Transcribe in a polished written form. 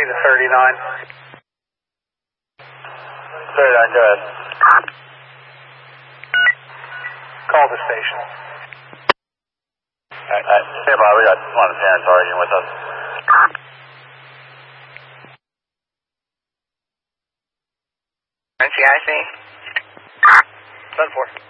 to 39. 39, go ahead. Call the station. Hey, Bob, we got one of the parents arguing with us. NCIC? 10-4.